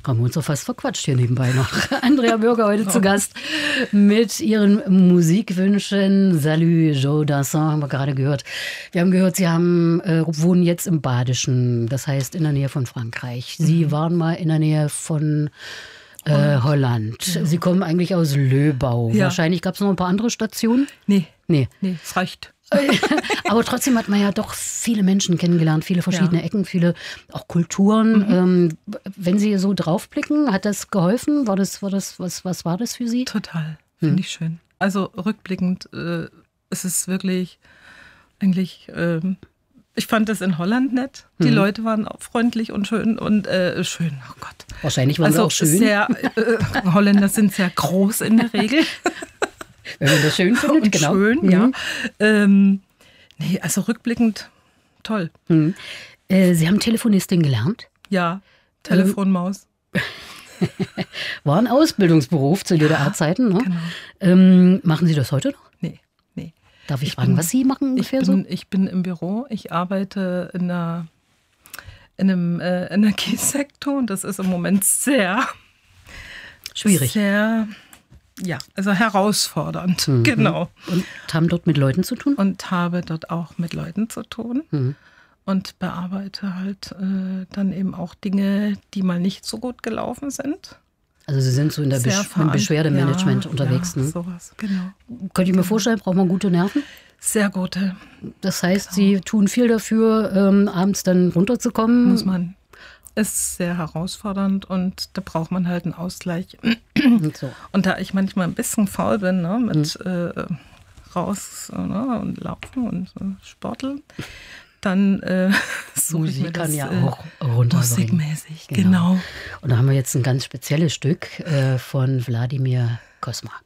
Haben wir uns doch fast verquatscht hier nebenbei noch. Andrea Bürger heute zu Gast mit ihren Musikwünschen. Salut, Joe Dassin haben wir gerade gehört. Wir haben gehört, Sie wohnen jetzt im Badischen, das heißt in der Nähe von Frankreich. Sie waren mal in der Nähe von Holland. Ja. Sie kommen eigentlich aus Löbau. Ja. Wahrscheinlich gab es noch ein paar andere Stationen? Nee, es reicht. Aber trotzdem hat man ja doch viele Menschen kennengelernt, viele verschiedene Ecken, viele auch Kulturen. Wenn Sie so draufblicken, hat das geholfen? Was war das für Sie? Total, finde ich schön. Also rückblickend ist es wirklich eigentlich, ich fand das in Holland nett. Die Leute waren auch freundlich und schön schön, oh Gott. Wahrscheinlich waren sie auch schön. Holländer sind sehr groß in der Regel. Wenn man das schön findet, und genau. Schön, ja. Also rückblickend toll. Sie haben Telefonistin gelernt? Ja, Telefonmaus. War ein Ausbildungsberuf zu DDR-Zeiten, ne? Genau. Machen Sie das heute noch? Nee. Darf ich fragen, was Sie machen ungefähr so? Ich bin im Büro, ich arbeite in einem Energiesektor und das ist im Moment sehr schwierig. Also herausfordernd, genau. Und haben dort mit Leuten zu tun? Und habe dort auch mit Leuten zu tun und bearbeite halt dann eben auch Dinge, die mal nicht so gut gelaufen sind. Also Sie sind so in der im Beschwerdemanagement unterwegs. Ja, sowas, genau. Könnte ich mir vorstellen, braucht man gute Nerven? Sehr gute. Das heißt, Sie tun viel dafür, abends dann runterzukommen? Muss man. Ist sehr herausfordernd und da braucht man halt einen Ausgleich. So. Und da ich manchmal ein bisschen faul bin, ne, mit raus und laufen und Sporteln, dann suche ich mir das kann ja auch runterbringen. Musikmäßig, genau. Und da haben wir jetzt ein ganz spezielles Stück von Wladimir Kosma.